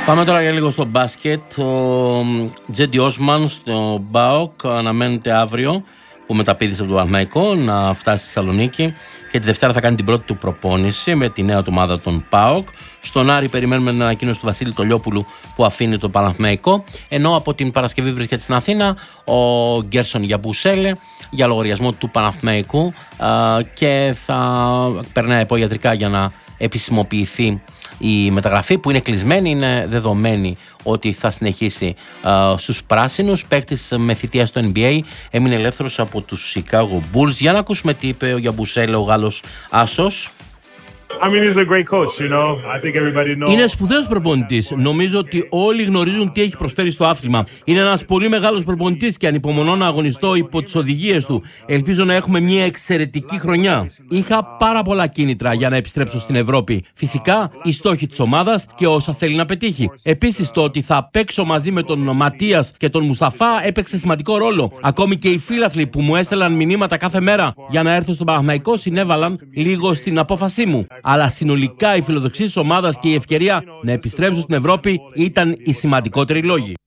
Πάμε τώρα για λίγο στο μπάσκετ. Ο Τζέντι Όσμαν στο ΠΑΟΚ αναμένεται αύριο, που μεταπήδησε από τον Παναθηναϊκό, να φτάσει στη Θεσσαλονίκη και τη Δευτέρα θα κάνει την πρώτη του προπόνηση με τη νέα του ομάδα των ΠΑΟΚ. Στον Άρη περιμένουμε την ανακοίνωση του Βασίλη Τολιόπουλου που αφήνει το Παναθηναϊκό, ενώ από την Παρασκευή βρίσκεται στην Αθήνα ο Γκέρσον Γιαμπουσέλε για λογαριασμό του Παναθηναϊκού και θα περνάει υπογειατρικά για να επισημοποιηθεί η μεταγραφή, που είναι κλεισμένη. Είναι δεδομένη ότι θα συνεχίσει στους πράσινους. Παίκτης με θητεία στο NBA, έμεινε ελεύθερος από τους Chicago Bulls. Για να ακούσουμε τι είπε ο Γιαμπουσέλε, ο Γάλλος άσος. Είναι σπουδαίος προπονητής. Νομίζω ότι όλοι γνωρίζουν τι έχει προσφέρει στο άθλημα. Είναι ένας πολύ μεγάλος προπονητής και ανυπομονώ να αγωνιστώ υπό τις οδηγίες του. Ελπίζω να έχουμε μια εξαιρετική χρονιά. Είχα πάρα πολλά κίνητρα για να επιστρέψω στην Ευρώπη. Φυσικά, οι στόχοι της ομάδας και όσα θέλει να πετύχει. Επίσης, το ότι θα παίξω μαζί με τον Ματίας και τον Μουσταφά έπαιξε σημαντικό ρόλο. Ακόμη και οι φίλαθλοι που μου έστελαν μηνύματα κάθε μέρα για να έρθω στον Παναθηναϊκό συνέβαλαν λίγο στην απόφασή μου. Αλλά συνολικά η φιλοδοξία της ομάδας και η ευκαιρία να επιστρέψω στην Ευρώπη ήταν οι σημαντικότεροι λόγοι.